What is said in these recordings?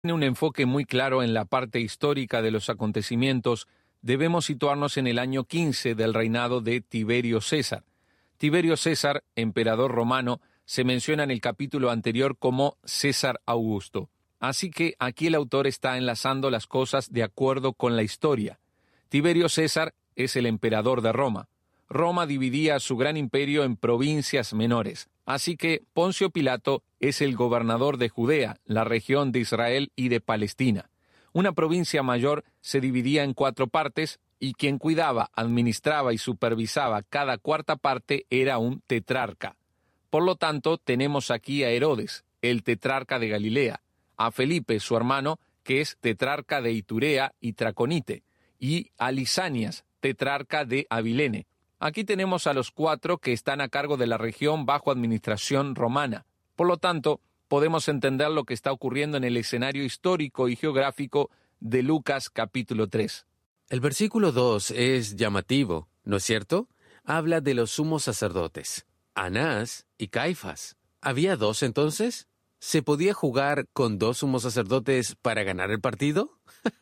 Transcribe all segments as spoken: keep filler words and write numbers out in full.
Tiene un enfoque muy claro en la parte histórica de los acontecimientos. Debemos situarnos en el año quince del reinado de Tiberio César. Tiberio César, emperador romano, se menciona en el capítulo anterior como César Augusto. Así que aquí el autor está enlazando las cosas de acuerdo con la historia. Tiberio César es el emperador de Roma. Roma dividía su gran imperio en provincias menores. Así que Poncio Pilato es el gobernador de Judea, la región de Israel y de Palestina. Una provincia mayor se dividía en cuatro partes y quien cuidaba, administraba y supervisaba cada cuarta parte era un tetrarca. Por lo tanto, tenemos aquí a Herodes, el tetrarca de Galilea, a Felipe, su hermano, que es tetrarca de Iturea y Traconite, y a Lisanias, tetrarca de Abilene. Aquí tenemos a los cuatro que están a cargo de la región bajo administración romana. Por lo tanto, podemos entender lo que está ocurriendo en el escenario histórico y geográfico de Lucas capítulo tres. El versículo dos es llamativo, ¿no es cierto? Habla de los sumos sacerdotes, Anás y Caifás. ¿Había dos entonces? ¿Se podía jugar con dos sumos sacerdotes para ganar el partido?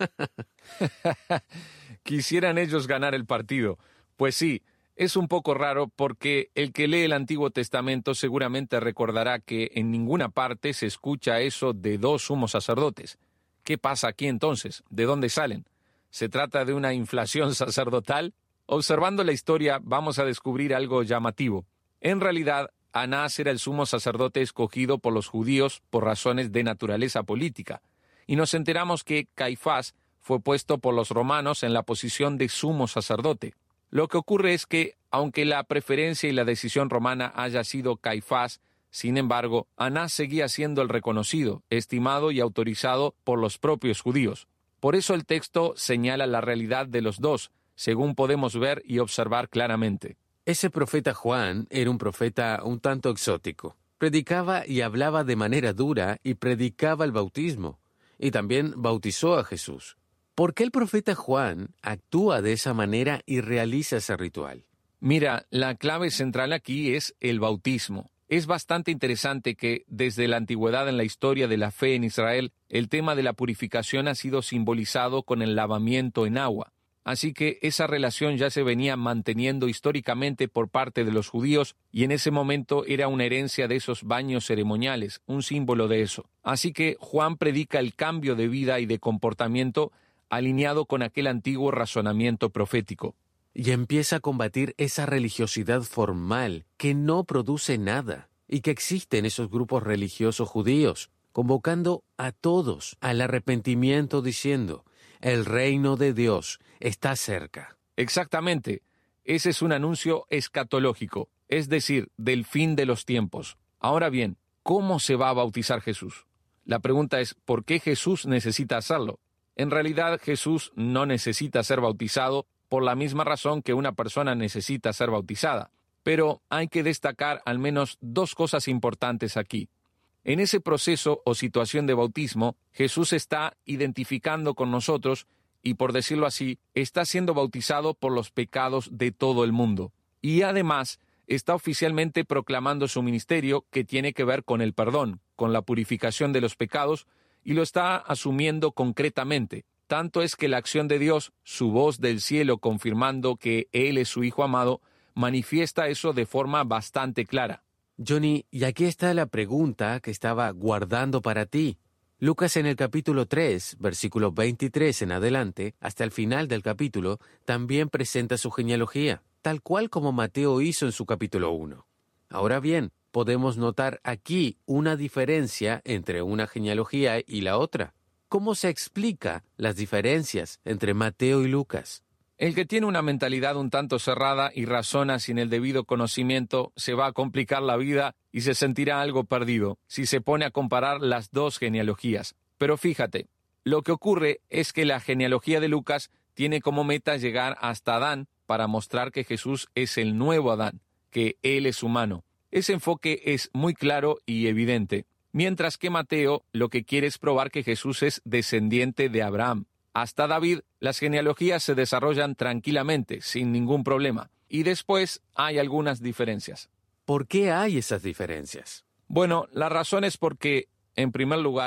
Quisieran ellos ganar el partido. Pues sí. Es un poco raro porque el que lee el Antiguo Testamento seguramente recordará que en ninguna parte se escucha eso de dos sumos sacerdotes. ¿Qué pasa aquí entonces? ¿De dónde salen? ¿Se trata de una inflación sacerdotal? Observando la historia vamos a descubrir algo llamativo. En realidad, Anás era el sumo sacerdote escogido por los judíos por razones de naturaleza política. Y nos enteramos que Caifás fue puesto por los romanos en la posición de sumo sacerdote. Lo que ocurre es que, aunque la preferencia y la decisión romana haya sido Caifás, sin embargo, Anás seguía siendo el reconocido, estimado y autorizado por los propios judíos. Por eso el texto señala la realidad de los dos, según podemos ver y observar claramente. Ese profeta Juan era un profeta un tanto exótico. Predicaba y hablaba de manera dura y predicaba el bautismo, y también bautizó a Jesús. ¿Por qué el profeta Juan actúa de esa manera y realiza ese ritual? Mira, la clave central aquí es el bautismo. Es bastante interesante que, desde la antigüedad en la historia de la fe en Israel, el tema de la purificación ha sido simbolizado con el lavamiento en agua. Así que esa relación ya se venía manteniendo históricamente por parte de los judíos y en ese momento era una herencia de esos baños ceremoniales, un símbolo de eso. Así que Juan predica el cambio de vida y de comportamiento alineado con aquel antiguo razonamiento profético. Y empieza a combatir esa religiosidad formal que no produce nada y que existe en esos grupos religiosos judíos, convocando a todos al arrepentimiento diciendo, el reino de Dios está cerca. Exactamente. Ese es un anuncio escatológico, es decir, del fin de los tiempos. Ahora bien, ¿cómo se va a bautizar Jesús? La pregunta es, ¿por qué Jesús necesita hacerlo? En realidad, Jesús no necesita ser bautizado por la misma razón que una persona necesita ser bautizada. Pero hay que destacar al menos dos cosas importantes aquí. En ese proceso o situación de bautismo, Jesús está identificando con nosotros y, por decirlo así, está siendo bautizado por los pecados de todo el mundo. Y además, está oficialmente proclamando su ministerio que tiene que ver con el perdón, con la purificación de los pecados, y lo está asumiendo concretamente. Tanto es que la acción de Dios, su voz del cielo confirmando que Él es su Hijo amado, manifiesta eso de forma bastante clara. Johnny, y aquí está la pregunta que estaba guardando para ti. Lucas en el capítulo tres, versículo veintitrés en adelante, hasta el final del capítulo, también presenta su genealogía, tal cual como Mateo hizo en su capítulo uno. Ahora bien, podemos notar aquí una diferencia entre una genealogía y la otra. ¿Cómo se explica las diferencias entre Mateo y Lucas? El que tiene una mentalidad un tanto cerrada y razona sin el debido conocimiento se va a complicar la vida y se sentirá algo perdido si se pone a comparar las dos genealogías. Pero fíjate, lo que ocurre es que la genealogía de Lucas tiene como meta llegar hasta Adán para mostrar que Jesús es el nuevo Adán, que Él es humano. Ese enfoque es muy claro y evidente. Mientras que Mateo lo que quiere es probar que Jesús es descendiente de Abraham. Hasta David, las genealogías se desarrollan tranquilamente, sin ningún problema. Y después hay algunas diferencias. ¿Por qué hay esas diferencias? Bueno, la razón es porque, en primer lugar,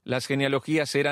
Las genealogías eran